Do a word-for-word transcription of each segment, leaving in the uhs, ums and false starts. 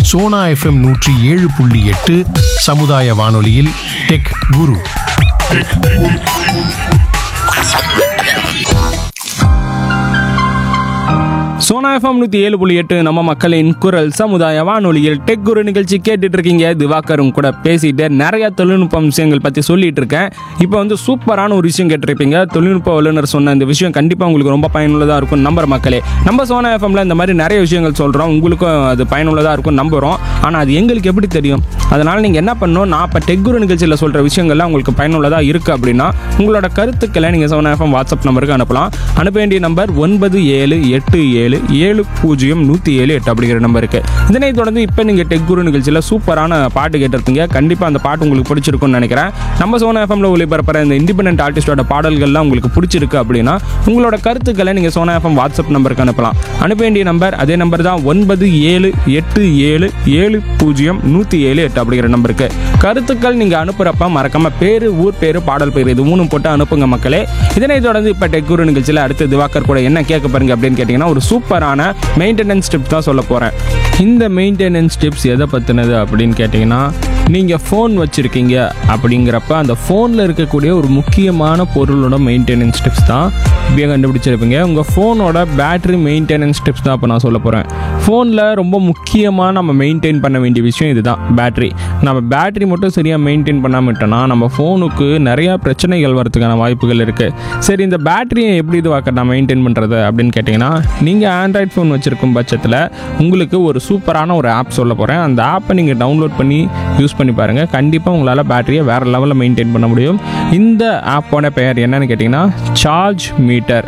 Sona FM நூற்றி ஏழு புள்ளி எட்டு சமுதாய வானொலியில் டெக் குரு. சோனா எஃப்எம் நூற்றி ஏழு புள்ளி எட்டு நம்ம மக்களின் குரல் சமுதாய வானொலியில் டெக் குரு நிகழ்ச்சி கேட்டுட்டு இருக்கீங்க. திவாகரும் கூட பேசிட்டு நிறைய தொழில்நுட்ப விஷயங்கள் பற்றி சொல்லிட்டு இருக்கேன். இப்போ வந்து சூப்பரான ஒரு விஷயம் கேட்டிருப்பீங்க. தொழில்நுட்ப வல்லுநர் சொன்ன இந்த விஷயம் கண்டிப்பாக உங்களுக்கு ரொம்ப பயனுள்ளதாக இருக்கும் நம்புற மக்களே. நம்ம சோனா எஃப்எம்ல இந்த மாதிரி நிறைய விஷயங்கள் சொல்கிறோம், உங்களுக்கும் அது பயனுள்ளதாக இருக்கும் நம்புகிறோம். ஆனால் அது எங்களுக்கு எப்படி தெரியும்? அதனால் நீங்கள் என்ன பண்ணணும், நான் இப்போ டெக் குரு நிகழ்ச்சியில் சொல்கிற விஷயங்கள்லாம் உங்களுக்கு பயனுள்ளதாக இருக்குது அப்படின்னா உங்களோட கருத்துக்களை நீங்கள் சோனா எஃப்எம் வாட்ஸ்அப் நம்பருக்கு அனுப்பலாம். அனுப்ப வேண்டிய நம்பர் ஒன்பது ஏழு எட்டு ஏழு ஏழு பூஜ்ஜியம் நூற்றி ஏழு எட்டு அப்படிங்கிற நம்பருக்கு. இதனை தொடர்ந்து இப்போ நீங்கள் டெக் குரு நிகழ்ச்சியில் சூப்பரான பாட்டு கேட்டிருக்கீங்க. கண்டிப்பாக அந்த பாட்டு உங்களுக்கு பிடிச்சிருக்குன்னு நினைக்கிறேன். நம்ம சோனா எஃப்எம்ல ஒளிபரப்புற இந்த இண்டிபெண்டன்ட் ஆர்டிஸ்டோட பாடல்கள்லாம் உங்களுக்கு பிடிச்சிருக்கு அப்படின்னா உங்களோட கருத்துக்களை நீங்கள் சோனா எஃப்எம் வாட்ஸ்அப் நம்பருக்கு அனுப்பலாம். அனுப்ப வேண்டிய நம்பர் அதே நம்பர் தான் ஒன்பது ஏழு எட்டு ஏழு ஏழு பூஜ்ஜியம் நூற்றி ஏழு எட்டு அப்படிங்கிற நம்பருக்கு. கருத்துக்கள் நீங்கள் அனுப்புகிறப்ப மறக்காம பேர், ஊர் பேர், பாடல் பேர் இது மூணும் போட்டு அனுப்புங்க மக்களே. இதனை தொடர்ந்து இப்போ டெக் குரு நிகழ்ச்சியில் அடுத்து திவாகர் கூட என்ன கேட்க பாருங்க அப்படின்னு கேட்டிங்கன்னா ஒரு சூப்பரான மெயின்டெனன்ஸ் டிப்ஸ் தான் சொல்ல போகிறேன். இந்த மெயின்டெனன்ஸ் டிப்ஸ் எதை பற்றினது அப்படின்னு கேட்டிங்கன்னா, நீங்கள் ஃபோன் வச்சுருக்கீங்க அப்படிங்கிறப்ப அந்த ஃபோனில் இருக்கக்கூடிய ஒரு முக்கியமான பொருளோட மெயின்டெனன்ஸ் டிப்ஸ் தான் இப்படியே கண்டுபிடிச்சிருப்பீங்க. உங்கள் ஃபோனோட பேட்டரி மெயின்டெனன்ஸ் டிப்ஸ் தான் இப்போ நான் சொல்ல போகிறேன். ஃபோனில் ரொம்ப முக்கியமாக நம்ம மெயின்டைன் பண்ண வேண்டிய விஷயம் இதுதான், பேட்டரி. நம்ம பேட்டரி மட்டும் சரியாக மெயின்டைன் பண்ணாமல் விட்டோம்னா நம்ம ஃபோனுக்கு நிறையா பிரச்சனைகள் வரதுக்கான வாய்ப்புகள் இருக்குது. சரி, இந்த பேட்டரியை எப்படி இது வாக்க நான் மெயின்டைன் பண்ணுறது அப்படின்னு கேட்டிங்கன்னா, நீங்கள் ஆண்ட்ராய்ட் ஃபோன் வச்சுருக்கும் பட்சத்தில் உங்களுக்கு ஒரு சூப்பரான ஒரு ஆப் சொல்ல போகிறேன். அந்த ஆப்பை நீங்கள் டவுன்லோட் பண்ணி யூஸ் பண்ணி பாருங்கள். கண்டிப்பாக உங்களால் பேட்டரியை வேறு லெவலில் மெயின்டைன் பண்ண முடியும். இந்த ஆப்போட பெயர் என்னன்னு கேட்டிங்கன்னா சார்ஜ் மீட்டர்.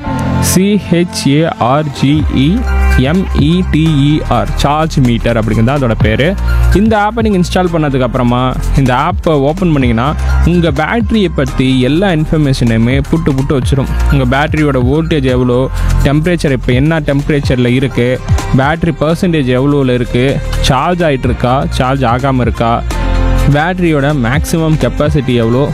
சிஹெச்ஏஆர்ஜிஇ எம்இடிஇஆர் சார்ஜ் மீட்டர் அப்படிங்கிறது அதோட பேர். இந்த ஆப்பை நீங்கள் இன்ஸ்டால் பண்ணதுக்கப்புறமா இந்த ஆப்பை ஓப்பன் பண்ணிங்கன்னா உங்கள் பேட்டரியை பற்றி எல்லா இன்ஃபர்மேஷனையுமே புட்டு புட்டு வச்சிடும். உங்கள் பேட்டரியோட வோல்டேஜ் எவ்வளோ, டெம்பரேச்சர் இப்போ என்ன டெம்பரேச்சரில் இருக்குது, பேட்டரி பர்சன்டேஜ் எவ்வளோவில் இருக்குது, சார்ஜ் ஆகிட்டு இருக்கா, சார்ஜ் ஆகாமல் இருக்கா, பேட்டரியோட மேக்ஸிமம் கெப்பாசிட்டி எவ்வளோ,